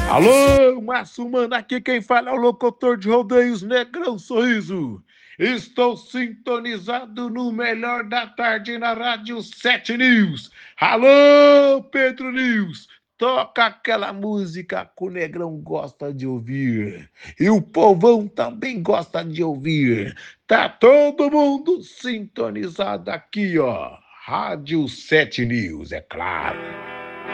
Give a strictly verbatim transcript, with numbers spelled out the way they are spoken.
Alô, Márcio Mano, aqui quem fala é o locutor de rodeios Negrão Sorriso. Estou sintonizado no melhor da tarde na Rádio sete News. Alô, Pedro News, toca aquela música que o Negrão gosta de ouvir. E o povão também gosta de ouvir. Tá todo mundo sintonizado aqui, ó. Rádio sete News, é claro.